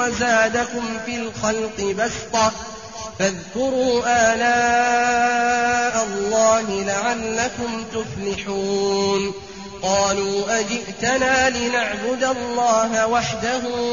وزادكم في الخلق بسطة فاذكروا آلاء الله لعلكم تفلحون قالوا أجئتنا لنعبد الله وحده